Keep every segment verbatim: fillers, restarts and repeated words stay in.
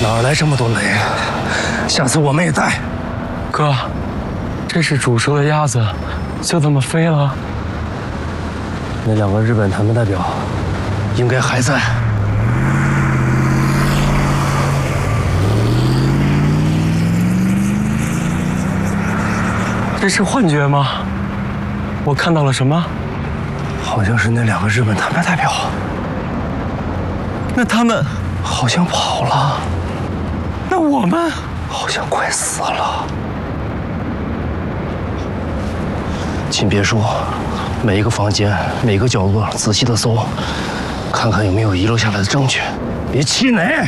哪来这么多雷？下次我们也带。 哥，这是煮熟的鸭子，就这么飞了？ 那两个日本谈判代表应该还在。 这是幻觉吗？我看到了什么？ 好像是那两个日本谈判代表。 那他们好像跑了。 那我们好像快死了。请别说，每一个房间、每个角落仔细的搜，看看有没有遗留下来的证据。别气馁。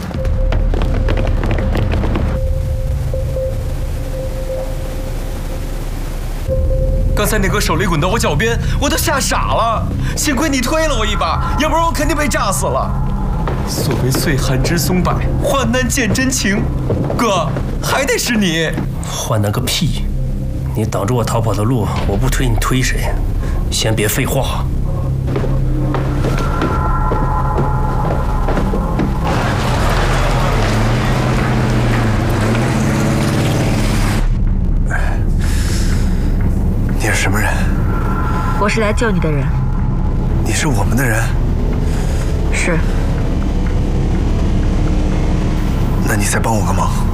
刚才那个手雷滚到我脚边，我都吓傻了。幸亏你推了我一把，要不然我肯定被炸死了。所谓岁寒知松柏，患难见真情。哥，还得是你。 患难个屁！你挡住我逃跑的路，我不推你推谁？先别废话。 你是什么人？ 我是来救你的人。 你是我们的人？ 是。 那你再帮我个忙。